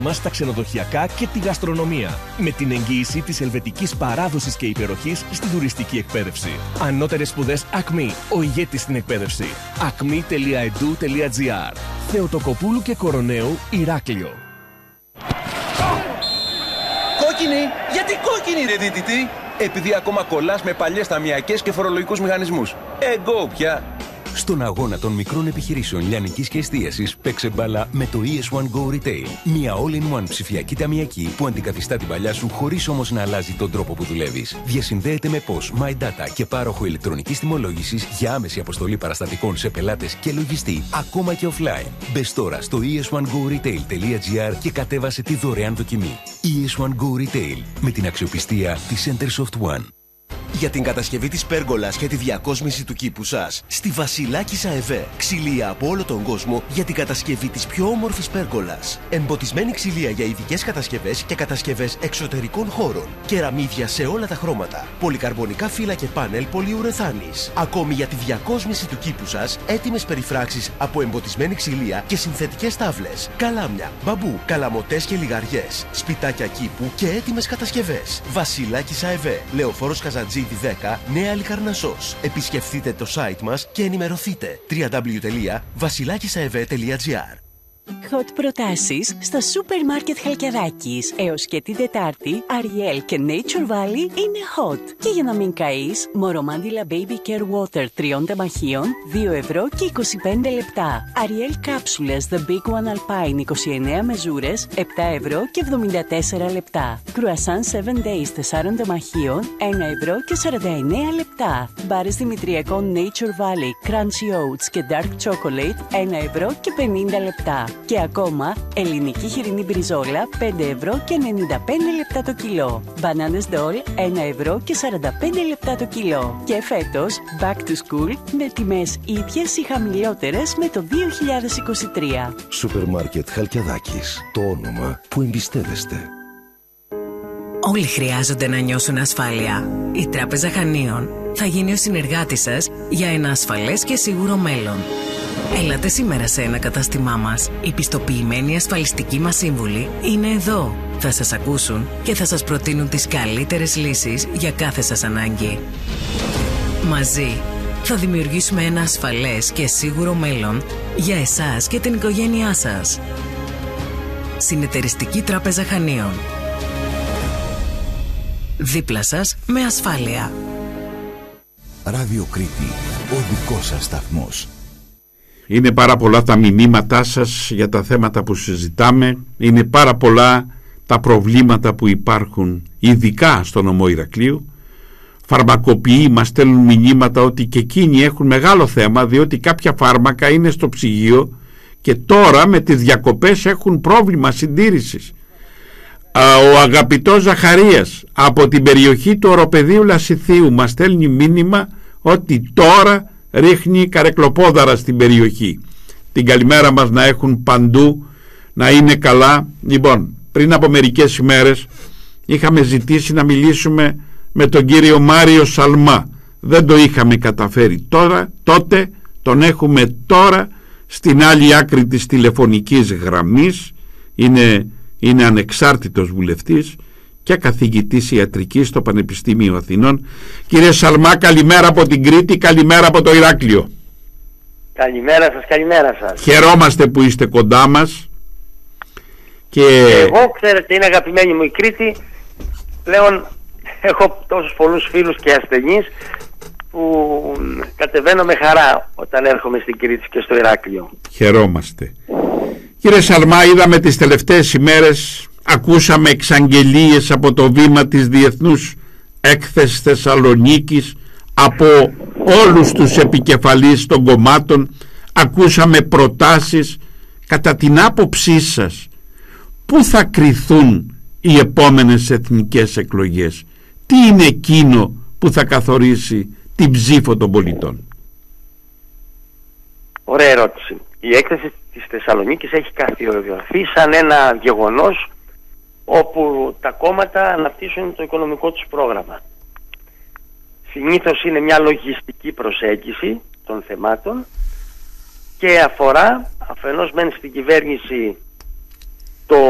μας στα ξενοδοχειακά και τη γαστρονομία. Με την εγγύηση της ελβετικής παράδοσης και υπεροχής στην τουριστική εκπαίδευση. Ανώτερες σπουδές Ακμή, ο ηγέτης στην εκπαίδευση. acme.edu.gr. Θεοτοκοπούλου και Κοροναίου, Ηράκλειο. Κόκκινη! Γιατί κόκκινη, ρε δίτητη? Επειδή ακόμα κολλάς με παλιές ταμιακές και φορολογικούς μηχανισμούς. Εγώ πια. Στον αγώνα των μικρών επιχειρήσεων λιανικής και εστίασης, παίξε μπάλα με το ES1 Go Retail. Μια all-in-one ψηφιακή ταμιακή που αντικαθιστά την παλιά σου χωρίς όμως να αλλάζει τον τρόπο που δουλεύεις. Διασυνδέεται με POS, My Data και πάροχο ηλεκτρονικής τιμολόγησης για άμεση αποστολή παραστατικών σε πελάτες και λογιστή, ακόμα και offline. Μπες τώρα στο es1goretail.gr και κατέβασε τη δωρεάν δοκιμή. ES1 Go Retail με την αξιοπιστία της Centersoft One. Για την κατασκευή της πέργολας και τη διακόσμηση του κήπου σας, στη Βασιλάκισσα ΕΒΕ. Ξυλία από όλο τον κόσμο για την κατασκευή της πιο όμορφης πέργολας. Εμποτισμένη ξυλία για ειδικές κατασκευές και κατασκευές εξωτερικών χώρων. Κεραμίδια σε όλα τα χρώματα. Πολυκαρμπονικά φύλλα και πάνελ πολυουρεθάνης. Ακόμη για τη διακόσμηση του κήπου σας, έτοιμες περιφράξεις από εμποτισμένη ξυλία και συνθετικές τάβλες. Καλάμια, μπαμπού, καλαμοτές και λιγαριές. Σπιτάκια κήπου και έτοιμες κατασκευές. Βασιλάκισσα ΕΒΕ. Λεωφόρος Καζαντζίδη 10, Νέα Λικαρνασσός. Επισκεφτείτε το site μας και ενημερωθείτε. www.vasilakissaev.gr. Hot προτάσεις στα σούπερ μάρκετ Χαλκιδάκης. Έως και την Τετάρτη, Ariel και Nature Valley είναι hot. Και για να μην καείς, Μορομάντιλα Baby Care Water 3 τεμαχίων, 2 ευρώ και 25 λεπτά. Ariel κάψουλες The Big One Alpine 29 μεζούρες, 7 ευρώ και 74 λεπτά. Κρουασάν 7 Days 4 τεμαχίων, 1 ευρώ και 49 λεπτά. Μπάρες Δημητριακών Nature Valley Crunchy Oats και Dark Chocolate, 1 ευρώ και 50 λεπτά. Και ακόμα, ελληνική χοιρινή μπριζόλα 5 ευρώ και 95 λεπτά το κιλό. Μπανάνες ντόλ 1 ευρώ και 45 λεπτά το κιλό. Και φέτος, back to school με τιμές ίδιες ή χαμηλότερες με το 2023. Σούπερ μάρκετ Χαλκιδάκης. Το όνομα που εμπιστεύεστε. Όλοι χρειάζονται να νιώσουν ασφάλεια. Η Τράπεζα Χανίων θα γίνει ο συνεργάτης σας για ένα ασφαλές και σίγουρο μέλλον. Έλατε σήμερα σε ένα κατάστημά μας. Οι πιστοποιημένοι ασφαλιστικοί μας σύμβουλοι είναι εδώ. Θα σας ακούσουν και θα σας προτείνουν τις καλύτερες λύσεις για κάθε σας ανάγκη. Μαζί θα δημιουργήσουμε ένα ασφαλές και σίγουρο μέλλον για εσάς και την οικογένειά σας. Συνεταιριστική Τράπεζα Χανίων. Δίπλα σας με ασφάλεια. Ράδιο Κρήτη, ο δικός σας σταθμός. Είναι πάρα πολλά τα μηνύματά σας για τα θέματα που συζητάμε. Είναι πάρα πολλά τα προβλήματα που υπάρχουν, ειδικά στο νομό Ηρακλείου. Φαρμακοποιοί μας στέλνουν μηνύματα ότι και εκείνοι έχουν μεγάλο θέμα, διότι κάποια φάρμακα είναι στο ψυγείο και τώρα με τις διακοπές έχουν πρόβλημα συντήρησης. Ο αγαπητός Ζαχαρίας από την περιοχή του Οροπεδίου Λασιθίου μας στέλνει μήνυμα ότι τώρα ρίχνει καρεκλοπόδαρα στην περιοχή. Την καλημέρα μας να έχουν παντού, να είναι καλά. Λοιπόν, πριν από μερικές ημέρες είχαμε ζητήσει να μιλήσουμε με τον κύριο Μάριο Σαλμά. Δεν το είχαμε καταφέρει τότε τον έχουμε τώρα στην άλλη άκρη της τηλεφωνικής γραμμής. Είναι ανεξάρτητος βουλευτής και καθηγητής ιατρικής στο Πανεπιστήμιο Αθηνών. Κύριε Σαλμά, καλημέρα από την Κρήτη, καλημέρα από το Ηράκλειο. Καλημέρα σας. Χαιρόμαστε που είστε κοντά μας. Και εγώ, ξέρετε, είναι αγαπημένη μου η Κρήτη. Πλέον έχω τόσους πολλούς φίλους και ασθενείς που κατεβαίνω με χαρά όταν έρχομαι στην Κρήτη και στο Ηράκλειο. Χαιρόμαστε. Κύριε Σαλμά, είδαμε τις τελευταίες ημέρες, ακούσαμε εξαγγελίες από το βήμα της Διεθνούς Έκθεσης Θεσσαλονίκης, από όλους τους επικεφαλείς των κομμάτων, ακούσαμε προτάσεις. Κατά την άποψή σας, πού θα κριθούν οι επόμενες εθνικές εκλογές? Τι είναι εκείνο που θα καθορίσει την ψήφο των πολιτών? Ωραία ερώτηση. Η έκθεση της Θεσσαλονίκης έχει καθιερωθεί σαν ένα γεγονός όπου τα κόμματα αναπτύσσουν το οικονομικό τους πρόγραμμα. Συνήθως είναι μια λογιστική προσέγγιση των θεμάτων και αφορά αφενός μεν στην κυβέρνηση